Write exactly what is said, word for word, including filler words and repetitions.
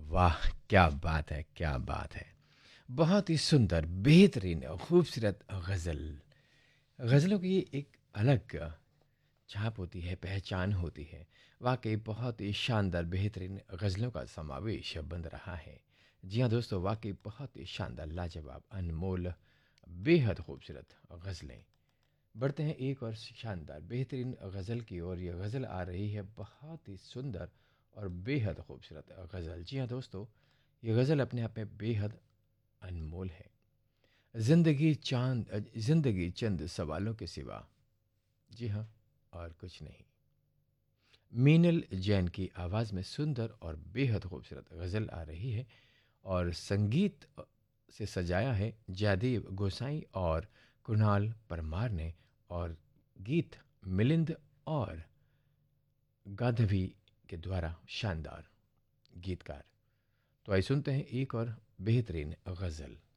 वाह! क्या बात है, क्या बात है। बहुत ही सुंदर, बेहतरीन, खूबसूरत गज़ल। गज़लों की एक अलग छाप होती है, पहचान होती है। वाक़ई बहुत ही शानदार, बेहतरीन गज़लों का समावेश बन रहा है। जी हाँ दोस्तों, वाक़ई बहुत ही शानदार, लाजवाब, अनमोल, बेहद खूबसूरत गज़लें। बढ़ते हैं एक और शानदार, बेहतरीन गज़ल की ओर। ये गज़ल आ रही है बहुत ही सुंदर और बेहद खूबसूरत गज़ल। जी हाँ दोस्तों, ये गज़ल अपने आप में बेहद अनमोल है। ज़िंदगी चांद अ, ज़िंदगी चंद सवालों के सिवा, जी हाँ, और कुछ नहीं। मीनल जैन की आवाज़ में सुंदर और बेहद खूबसूरत गज़ल आ रही है और संगीत अ, से सजाया है जयदेव गोसाई और कुणाल परमार ने, और गीत मिलिंद और गाधवी के द्वारा। शानदार गीतकार। तो आइए सुनते हैं एक और बेहतरीन गज़ल।